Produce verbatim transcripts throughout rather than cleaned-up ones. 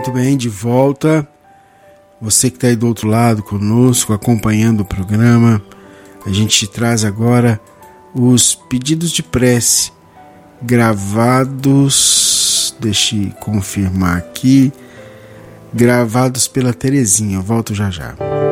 Muito bem, de volta. Você que está aí do outro lado conosco, acompanhando o programa, a gente te traz agora os pedidos de prece gravados, deixa eu confirmar aqui, gravados pela Terezinha. Eu volto já já.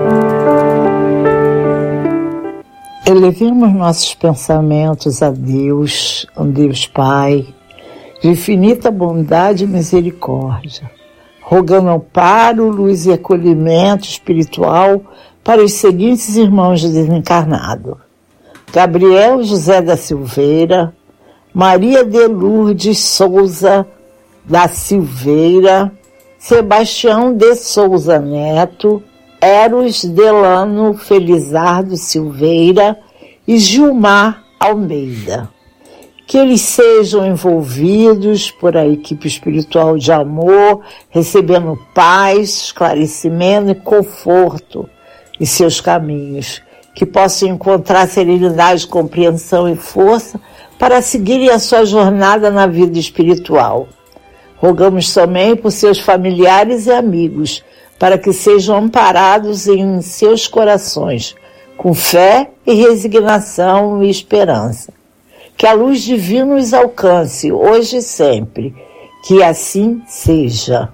Elevemos nossos pensamentos a Deus, a Deus Pai, de infinita bondade e misericórdia, rogando amparo, luz e acolhimento espiritual para os seguintes irmãos desencarnados: Gabriel José da Silveira, Maria de Lourdes Souza da Silveira, Sebastião de Souza Neto, Eros Delano Felizardo Silveira e Gilmar Almeida. Que eles sejam envolvidos por a equipe espiritual de amor, recebendo paz, esclarecimento e conforto em seus caminhos. Que possam encontrar serenidade, compreensão e força para seguirem a sua jornada na vida espiritual. Rogamos também por seus familiares e amigos, para que sejam amparados em seus corações, com fé e resignação e esperança. Que a luz divina os alcance, hoje e sempre. Que assim seja.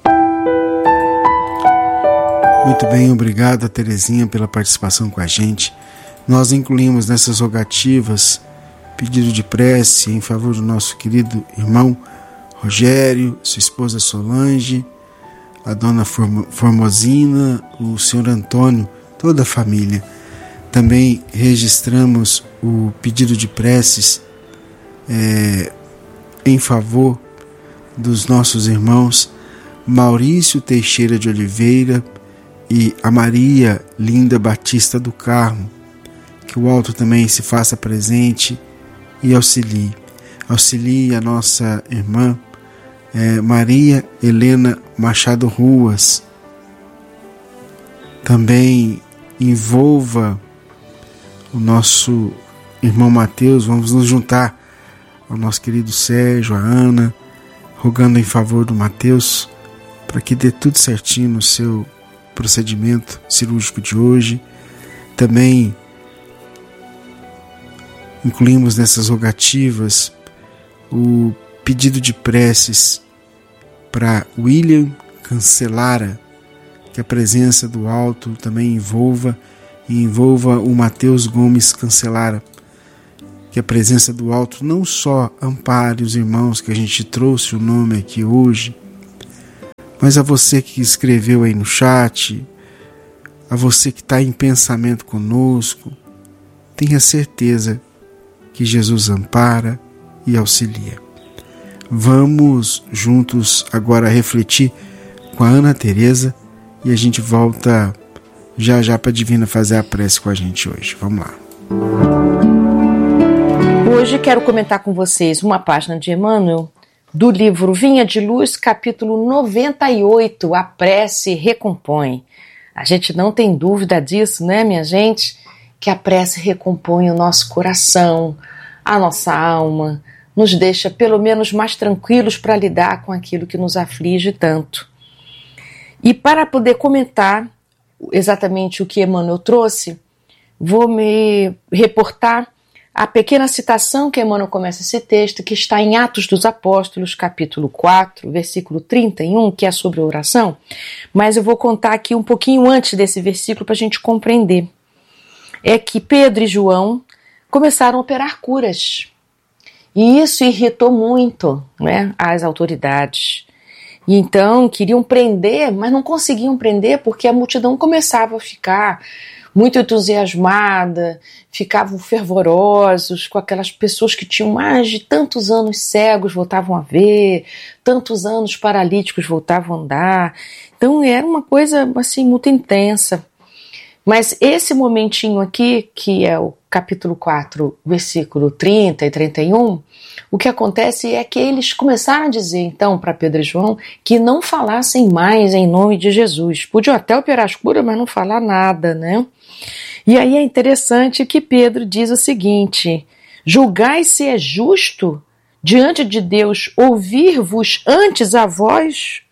Muito bem, obrigado a Terezinha pela participação com a gente. Nós incluímos nessas rogativas pedido de prece em favor do nosso querido irmão Rogério, sua esposa Solange, a dona Formosina, o senhor Antônio, toda a família. Também registramos o pedido de preces é, em favor dos nossos irmãos Maurício Teixeira de Oliveira e a Maria Linda Batista do Carmo. Que o alto também se faça presente e auxilie. Auxilie a nossa irmã é, Maria Helena Machado Ruas. Também envolva o nosso irmão Mateus. Vamos nos juntar ao nosso querido Sérgio, a Ana, rogando em favor do Mateus para que dê tudo certinho no seu procedimento cirúrgico de hoje. Também incluímos nessas rogativas o pedido de preces para William Cancelara, que a presença do alto também envolva e envolva o Mateus Gomes Cancelara, que a presença do alto não só ampare os irmãos que a gente trouxe o nome aqui hoje, mas a você que escreveu aí no chat, a você que está em pensamento conosco, tenha certeza que Jesus ampara e auxilia. Vamos juntos agora refletir com a Ana Teresa e a gente volta já já para a Divina fazer a prece com a gente hoje. Vamos lá. Hoje quero comentar com vocês uma página de Emmanuel do livro Vinha de Luz, capítulo noventa e oito, A Prece Recompõe. A gente não tem dúvida disso, né, minha gente? Que a prece recompõe o nosso coração, a nossa alma, nos deixa pelo menos mais tranquilos para lidar com aquilo que nos aflige tanto. E para poder comentar exatamente o que Emmanuel trouxe, vou me reportar a pequena citação que Emmanuel começa esse texto, que está em Atos dos Apóstolos, capítulo quatro, versículo trinta e um, que é sobre a oração, mas eu vou contar aqui um pouquinho antes desse versículo para a gente compreender. É que Pedro e João começaram a operar curas, e isso irritou muito, né, as autoridades. E então queriam prender, mas não conseguiam prender porque a multidão começava a ficar muito entusiasmada, ficavam fervorosos com aquelas pessoas que tinham mais de tantos anos cegos voltavam a ver, tantos anos paralíticos voltavam a andar. Então era uma coisa assim muito intensa. Mas esse momentinho aqui, que é o capítulo quatro, versículo trinta e trinta e um, o que acontece é que eles começaram a dizer, então, para Pedro e João, que não falassem mais em nome de Jesus. Podiam até operar as curas, mas não falar nada, né? E aí é interessante que Pedro diz o seguinte: julgai se é justo diante de Deus ouvir-vos antes a vós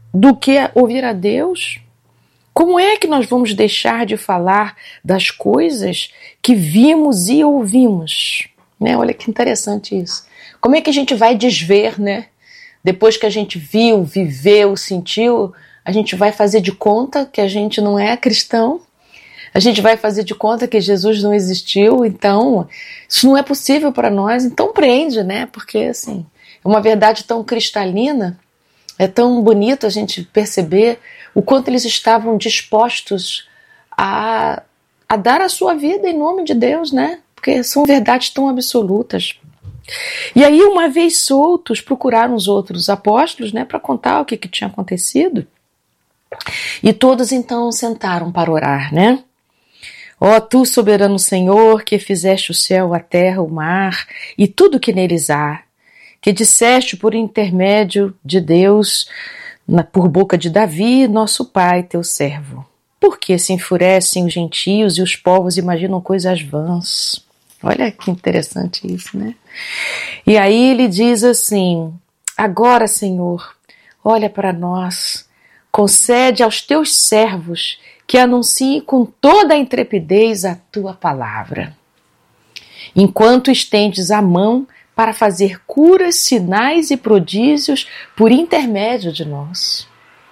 do que ouvir a Deus? Como é que nós vamos deixar de falar das coisas que vimos e ouvimos? Né? Olha que interessante isso. Como é que a gente vai desver, né? Depois que a gente viu, viveu, sentiu, a gente vai fazer de conta que a gente não é cristão? A gente vai fazer de conta que Jesus não existiu? Então, isso não é possível para nós. Então prende, né? Porque, assim, é uma verdade tão cristalina. É tão bonito a gente perceber o quanto eles estavam dispostos a, a dar a sua vida em nome de Deus, né? Porque são verdades tão absolutas. E aí, uma vez soltos, procuraram os outros apóstolos, né, para contar o que, que tinha acontecido. E todos então sentaram para orar, né? Ó, tu, soberano Senhor, que fizeste o céu, a terra, o mar e tudo que neles há, que disseste por intermédio de Deus, na, por boca de Davi, nosso pai, teu servo. Por que se enfurecem os gentios e os povos imaginam coisas vãs? Olha que interessante isso, né? E aí ele diz assim, agora, Senhor, olha para nós, concede aos teus servos que anunciem com toda a intrepidez a tua palavra, enquanto estendes a mão para fazer curas, sinais e prodígios por intermédio de nós.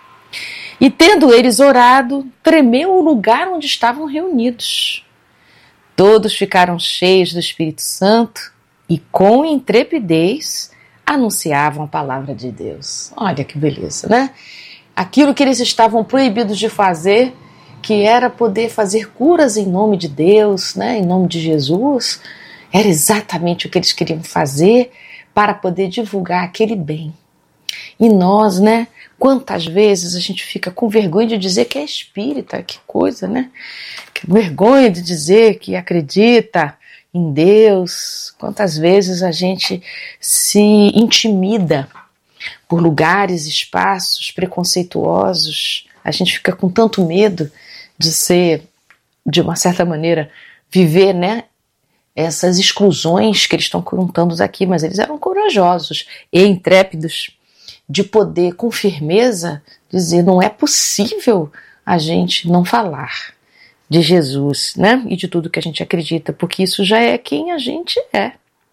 E tendo eles orado, tremeu o lugar onde estavam reunidos. Todos ficaram cheios do Espírito Santo e com intrepidez anunciavam a palavra de Deus. Olha que beleza, né? Aquilo que eles estavam proibidos de fazer, que era poder fazer curas em nome de Deus, né? Em nome de Jesus, era exatamente o que eles queriam fazer para poder divulgar aquele bem. E nós, né? Quantas vezes a gente fica com vergonha de dizer que é espírita, que coisa, né? Que vergonha de dizer que acredita em Deus. Quantas vezes a gente se intimida por lugares, espaços preconceituosos. A gente fica com tanto medo de ser, de uma certa maneira, viver, né? Essas exclusões que eles estão contando aqui, mas eles eram corajosos e intrépidos de poder, com firmeza, dizer, não é possível a gente não falar de Jesus, né? E de tudo que a gente acredita, porque isso já é quem a gente é.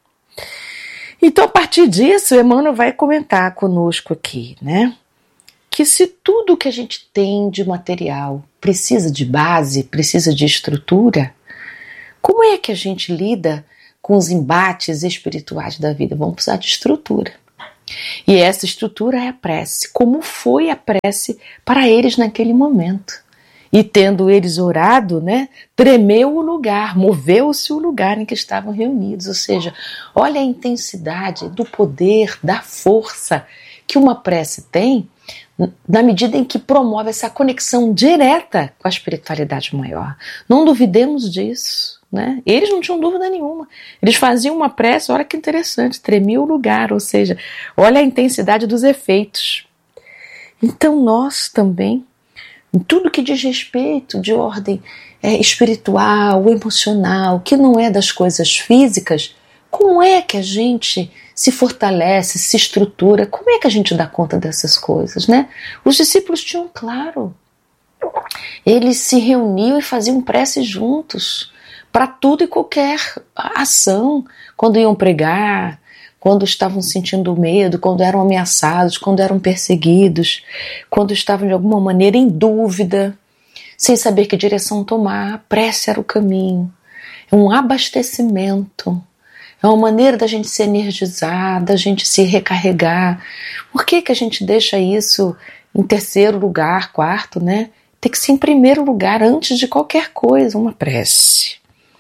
Então, a partir disso, Emmanuel vai comentar conosco aqui, né? Que se tudo que a gente tem de material precisa de base, precisa de estrutura, como é que a gente lida com os embates espirituais da vida? Vamos precisar de estrutura. E essa estrutura é a prece, como foi a prece para eles naquele momento. E tendo eles orado, né, tremeu o lugar, moveu-se o lugar em que estavam reunidos. Ou seja, olha a intensidade do poder, da força que uma prece tem, na medida em que promove essa conexão direta com a espiritualidade maior. Não duvidemos disso. Né? Eles não tinham dúvida nenhuma. Eles faziam uma prece, olha que interessante, tremia o lugar, ou seja, olha a intensidade dos efeitos. Então nós também, em tudo que diz respeito de ordem é, espiritual, emocional, que não é das coisas físicas, como é que a gente se fortalece, se estrutura, como é que a gente dá conta dessas coisas, né? Os discípulos tinham claro, eles se reuniam e faziam prece juntos, para tudo e qualquer ação, quando iam pregar, quando estavam sentindo medo, quando eram ameaçados, quando eram perseguidos, quando estavam de alguma maneira em dúvida, sem saber que direção tomar, a prece era o caminho, é um abastecimento, é uma maneira da gente se energizar, da gente se recarregar. Por que que a gente deixa isso em terceiro lugar, quarto, né? Tem que ser em primeiro lugar, antes de qualquer coisa, uma prece.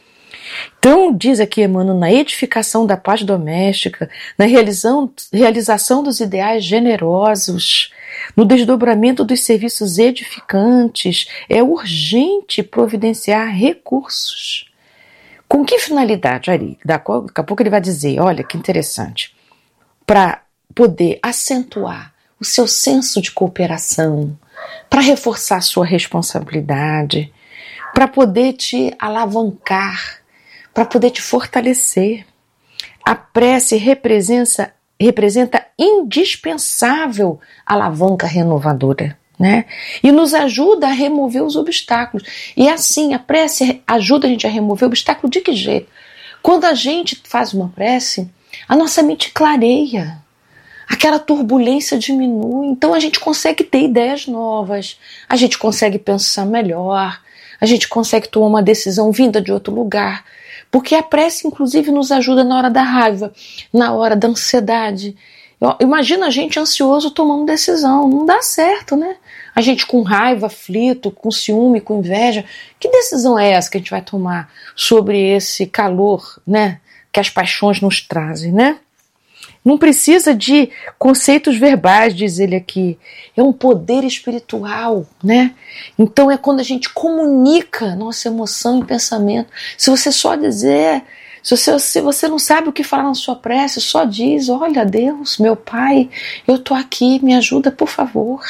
Então, diz aqui Emmanuel, na edificação da paz doméstica, na realização, realização dos ideais generosos, no desdobramento dos serviços edificantes, é urgente providenciar recursos. Com que finalidade? Aí, daqui a pouco ele vai dizer, olha que interessante, para poder acentuar o seu senso de cooperação, para reforçar sua responsabilidade, para poder te alavancar, para poder te fortalecer. A prece representa, representa indispensável alavanca renovadora, né? E nos ajuda a remover os obstáculos. E assim, a prece ajuda a gente a remover o obstáculo de que jeito? Quando a gente faz uma prece, a nossa mente clareia, aquela turbulência diminui, então a gente consegue ter ideias novas, a gente consegue pensar melhor, a gente consegue tomar uma decisão vinda de outro lugar, porque a prece inclusive nos ajuda na hora da raiva, na hora da ansiedade. Imagina a gente ansioso tomando decisão, não dá certo, né? A gente com raiva, aflito, com ciúme, com inveja, que decisão é essa que a gente vai tomar sobre esse calor, né, que as paixões nos trazem, né? Não precisa de conceitos verbais, diz ele aqui. É um poder espiritual, né? Então é quando a gente comunica nossa emoção e pensamento. Se você só dizer, se você, se você não sabe o que falar na sua prece, só diz, olha Deus, meu Pai, eu tô aqui, me ajuda, por favor.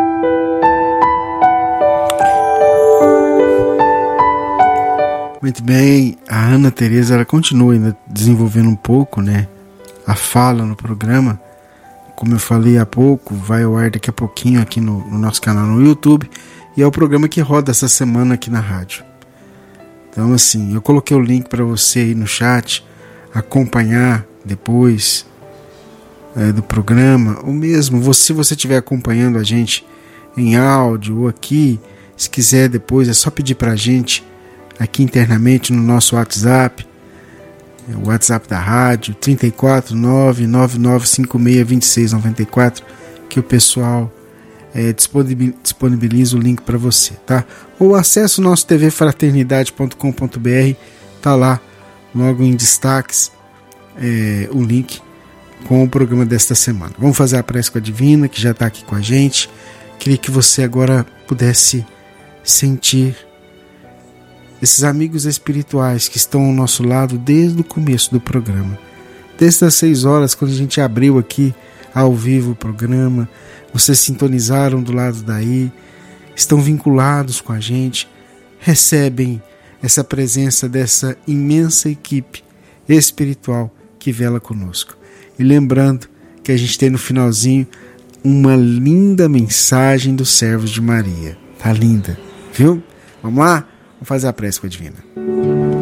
Muito bem, a Ana Tereza, ela continua ainda desenvolvendo um pouco, né, a fala no programa. Como eu falei há pouco, vai ao ar daqui a pouquinho aqui no, no nosso canal no YouTube, e é o programa que roda essa semana aqui na rádio. Então assim, eu coloquei o link para você aí no chat, acompanhar depois é, do programa, ou mesmo você, se você estiver acompanhando a gente em áudio ou aqui, se quiser depois é só pedir para a gente aqui internamente no nosso WhatsApp, o WhatsApp da rádio, três quatro nove, nove nove cinco seis, dois seis nove quatro, que o pessoal é, disponibiliza o link para você, tá? Ou acesse o nosso t v fraternidade ponto com ponto b r, tá lá, logo em destaques, é, o link com o programa desta semana. Vamos fazer a prece com a Divina, que já está aqui com a gente. Queria que você agora pudesse sentir esses amigos espirituais que estão ao nosso lado desde o começo do programa. Desde as seis horas, quando a gente abriu aqui ao vivo o programa, vocês sintonizaram do lado daí, estão vinculados com a gente, recebem essa presença dessa imensa equipe espiritual que vela conosco. E lembrando que a gente tem no finalzinho uma linda mensagem dos servos de Maria. Tá linda, viu? Vamos lá? Vamos fazer a prece com a Divina.